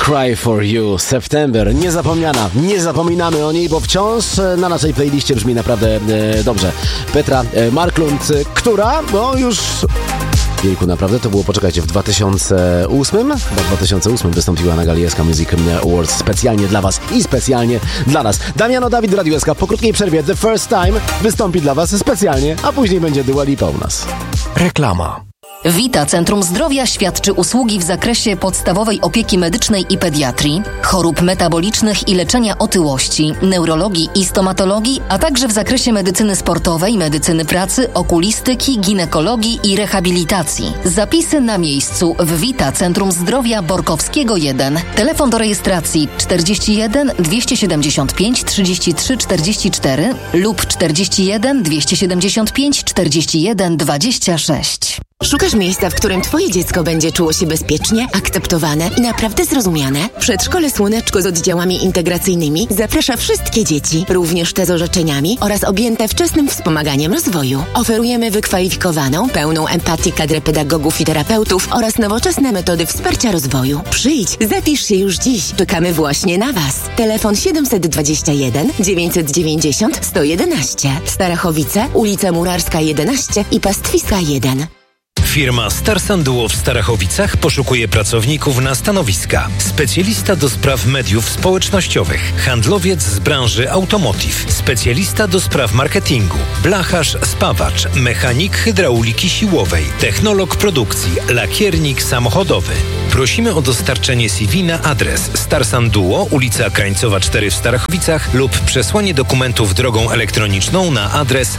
Cry for You, September, niezapomniana, nie zapominamy o niej, bo wciąż na naszej playliście brzmi naprawdę dobrze. Petra Marklund, która, no już... Jejku, naprawdę to było, poczekajcie, w 2008? Chyba w 2008 wystąpiła na gali SK Music Awards specjalnie dla was i specjalnie dla nas. Damiano Dawid w Radiu SK po krótkiej przerwie The First Time wystąpi dla was specjalnie, a później będzie Dua Lipa u nas. Reklama. Vita Centrum Zdrowia świadczy usługi w zakresie podstawowej opieki medycznej i pediatrii, chorób metabolicznych i leczenia otyłości, neurologii i stomatologii, a także w zakresie medycyny sportowej, medycyny pracy, okulistyki, ginekologii i rehabilitacji. Zapisy na miejscu w Vita Centrum Zdrowia Borkowskiego 1. Telefon do rejestracji 41 275 33 44 lub 41 275 41 26. Szukasz miejsca, w którym twoje dziecko będzie czuło się bezpiecznie, akceptowane i naprawdę zrozumiane? Przedszkole Słoneczko z oddziałami integracyjnymi zaprasza wszystkie dzieci, również te z orzeczeniami oraz objęte wczesnym wspomaganiem rozwoju. Oferujemy wykwalifikowaną, pełną empatii kadrę pedagogów i terapeutów oraz nowoczesne metody wsparcia rozwoju. Przyjdź, zapisz się już dziś. Czekamy właśnie na Was. Telefon 721 990 111. Starachowice, ulica Murarska 11 i Pastwiska 1. Firma Starsan Duo w Starachowicach poszukuje pracowników na stanowiska. Specjalista do spraw mediów społecznościowych, handlowiec z branży automotive, specjalista do spraw marketingu, blacharz, spawacz, mechanik hydrauliki siłowej, technolog produkcji, lakiernik samochodowy. Prosimy o dostarczenie CV na adres Starsan Duo, ulica Krańcowa 4 w Starachowicach lub przesłanie dokumentów drogą elektroniczną na adres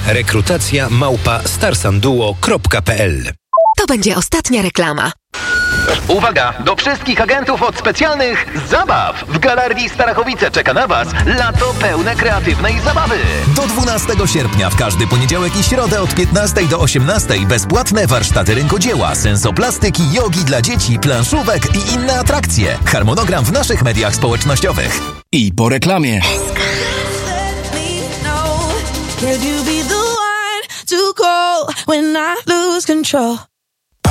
rekrutacja@starsanduo.pl. To będzie ostatnia reklama. Uwaga! Do wszystkich agentów od specjalnych zabaw! W Galerii Starachowice czeka na Was lato pełne kreatywnej zabawy! Do 12 sierpnia w każdy poniedziałek i środę od 15 do 18 bezpłatne warsztaty rękodzieła, sensoplastyki, jogi dla dzieci, planszówek i inne atrakcje. Harmonogram w naszych mediach społecznościowych. I po reklamie. To call when I lose control.